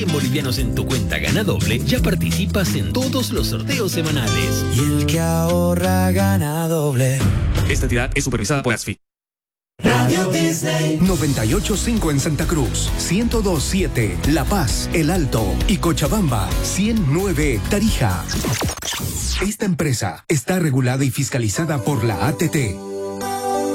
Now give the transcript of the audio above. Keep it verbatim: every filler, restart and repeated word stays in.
cien bolivianos en tu cuenta Gana Doble, ya participas en todos los sorteos semanales. Y el que ahorra gana doble. Esta entidad es supervisada por ASFI. Radio Disney noventa y ocho punto cinco en Santa Cruz, ciento dos punto siete La Paz, El Alto y Cochabamba, ciento nueve Tarija. Esta empresa está regulada y fiscalizada por la A T T.